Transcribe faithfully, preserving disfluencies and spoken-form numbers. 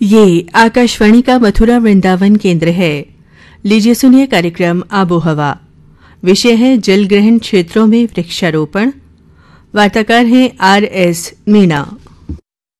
ये आकाशवाणी का मथुरा वृंदावन केंद्र है। लीजिए सुनिए कार्यक्रम आबो हवा। विषय है जल ग्रहण क्षेत्रों में वृक्षारोपण। वार्ताकार हैं आर एस मीणा।